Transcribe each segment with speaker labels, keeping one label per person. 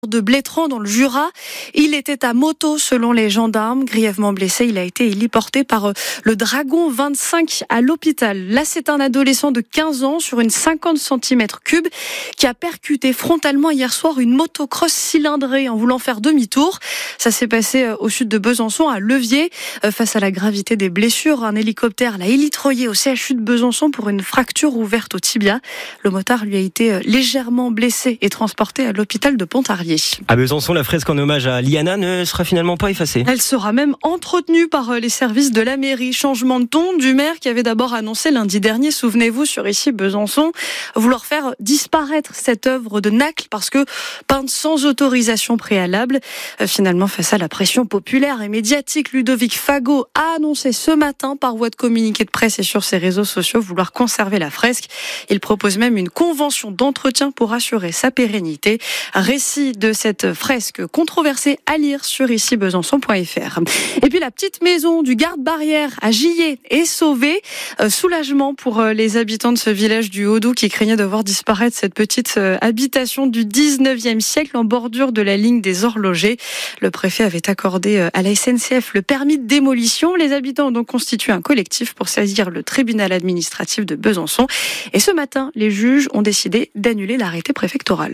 Speaker 1: de Blétrand dans le Jura. Il était à moto selon les gendarmes. Grièvement blessé, il a été héliporté par le Dragon 25 à l'hôpital. Là, c'est un adolescent de 15 ans sur une 50 cm3 qui a percuté frontalement hier soir une motocross cylindrée en voulant faire demi-tour. Ça s'est passé au sud de Besançon, à Levier. Face à la gravité des blessures, un hélicoptère l'a élitroyé au CHU de Besançon pour une fracture ouverte au tibia. Le motard lui a été légèrement blessé et transporté à l'hôpital de Pontarlier.
Speaker 2: À Besançon, la fresque en hommage à Liana ne sera finalement pas effacée.
Speaker 1: Elle sera même entretenue par les services de la mairie. Changement de ton du maire qui avait d'abord annoncé lundi dernier, souvenez-vous, sur ici Besançon, vouloir faire disparaître cette œuvre de Nacle parce que peinte sans autorisation préalable. Finalement, face à la pression populaire et médiatique, Ludovic Fagot a annoncé ce matin par voie de communiqué de presse et sur ses réseaux sociaux vouloir conserver la fresque. Il propose même une convention d'entretien pour assurer sa pérennité. Récit de cette fresque controversée à lire sur ici-besançon.fr. Et puis la petite maison du garde-barrière à Gillé est sauvée. Soulagement pour les habitants de ce village du Haut-Doubs qui craignaient de voir disparaître cette petite habitation du 19e siècle en bordure de la ligne des horlogers. Le préfet avait accordé à la SNCF le permis de démolition. Les habitants ont donc constitué un collectif pour saisir le tribunal administratif de Besançon. Et ce matin, les juges ont décidé d'annuler l'arrêté préfectoral.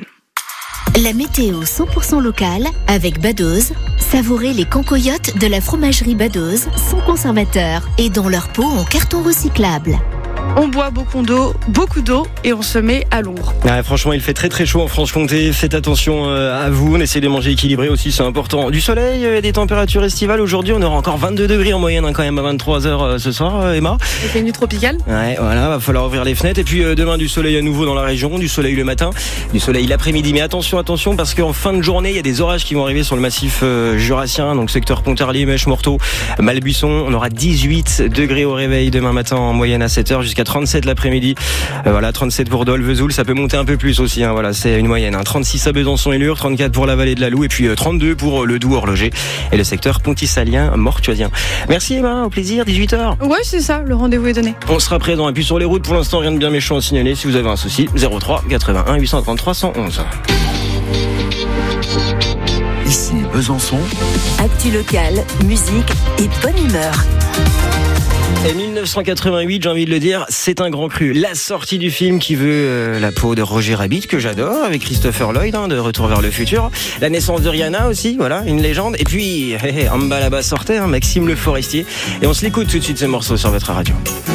Speaker 3: La météo 100% locale avec Badoz. Savourez les cancoyotes de la fromagerie Badoz, sans conservateur et dans leur pot en carton recyclable.
Speaker 1: On boit beaucoup d'eau et on se met à l'ombre.
Speaker 2: Ouais, franchement, il fait très très chaud en Franche-Comté. Faites attention à vous. On essaie de manger équilibré aussi, c'est important. Du soleil et des températures estivales. Aujourd'hui, on aura encore 22 degrés en moyenne quand même à 23h ce soir, Emma.
Speaker 1: Il fait une nuit tropicale.
Speaker 2: Ouais, voilà, va falloir ouvrir les fenêtres. Et puis demain, du soleil à nouveau dans la région. Du soleil le matin, du soleil l'après-midi. Mais attention parce qu'en fin de journée, il y a des orages qui vont arriver sur le massif jurassien. Donc secteur Pontarlier, Mèche, Morteau, Malbuisson. On aura 18 degrés au réveil demain matin en moyenne à 7h jusqu'à 37 l'après-midi. Voilà, 37 pour Dole, Vesoul, ça peut monter un peu plus aussi, hein, voilà, c'est une moyenne. 36 à Besançon et Lure, 34 pour la vallée de la Loue et puis 32 pour le Doubs horloger et le secteur Ponty-Salien, Mortuosien. Merci Emma, au plaisir, 18h.
Speaker 1: Ouais, c'est ça, le rendez-vous est donné.
Speaker 2: On sera présent et puis sur les routes, pour l'instant rien de bien méchant à signaler. Si vous avez un souci, 03 81 833 111.
Speaker 4: Ici Besançon.
Speaker 3: Actu locale, musique et bonne humeur.
Speaker 2: Et 1988, j'ai envie de le dire, c'est un grand cru. La sortie du film qui veut la peau de Roger Rabbit, que j'adore, avec Christopher Lloyd, de Retour vers le futur. La naissance de Rihanna aussi, voilà, une légende. Et puis, en bas là-bas sortait, Maxime Le Forestier. Et on se l'écoute tout de suite ce morceau sur votre radio.